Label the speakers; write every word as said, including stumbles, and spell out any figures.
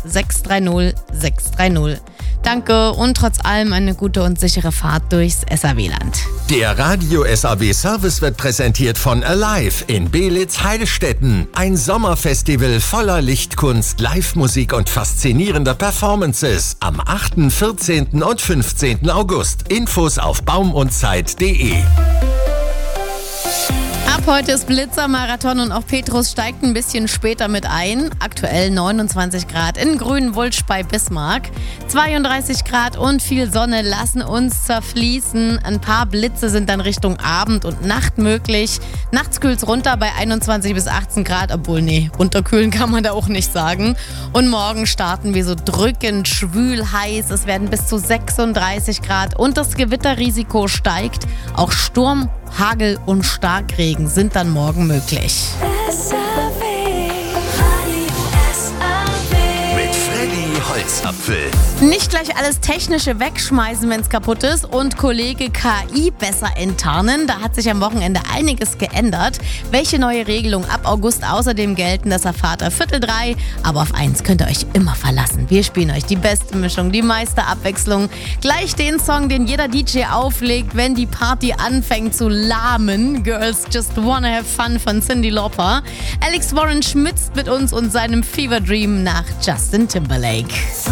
Speaker 1: sechs drei null sechs drei null. Danke und trotz allem eine gute und sichere Fahrt durchs S A W-Land.
Speaker 2: Der Radio S A W Service wird präsentiert von Alive in Beelitz-Heilstätten. Ein Sommerfestival voller Lichtkunst, Live-Musik und faszinierender Performances. Am achten, vierzehnten und fünfzehnten August. Infos auf baumundzeit punkt de.
Speaker 1: Ab heute ist Blitzermarathon und auch Petrus steigt ein bisschen später mit ein. Aktuell neunundzwanzig Grad in Grünwulch bei Bismarck. zweiunddreißig Grad und viel Sonne lassen uns zerfließen. Ein paar Blitze sind dann Richtung Abend und Nacht möglich. Nachts kühlt es runter bei einundzwanzig bis achtzehn Grad, obwohl nee, runterkühlen kann man da auch nicht sagen. Und morgen starten wir so drückend, schwül, heiß. Es werden bis zu sechsunddreißig Grad und das Gewitterrisiko steigt. Auch Sturm, Hagel und Starkregen sind dann morgen möglich.
Speaker 2: Mit Freddy Holzapfel.
Speaker 1: Nicht gleich alles Technische wegschmeißen, wenn es kaputt ist und Kollege K I besser enttarnen. Da hat sich am Wochenende einiges geändert. Welche neue Regelungen ab August außerdem gelten, das erfahrt ihr Viertel drei. Aber auf eins könnt ihr euch immer verlassen. Wir spielen euch die beste Mischung, die meiste Abwechslung. Gleich den Song, den jeder D J auflegt, wenn die Party anfängt zu lahmen. Girls Just Wanna Have Fun von Cyndi Lauper. Alex Warren schmitzt mit uns und seinem Fever Dream nach Justin Timberlake.